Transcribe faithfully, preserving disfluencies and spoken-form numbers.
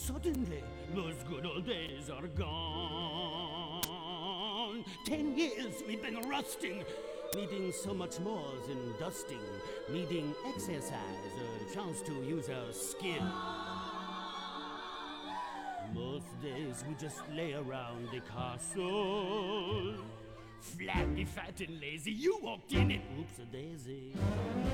Suddenly, those good old days are gone. Ten years we've been rusting, needing so much more than dusting, needing exercise, a chance to use our skin. Most days we just lay around the castle, flabby, fat and lazy. You walked in it, oops a daisy.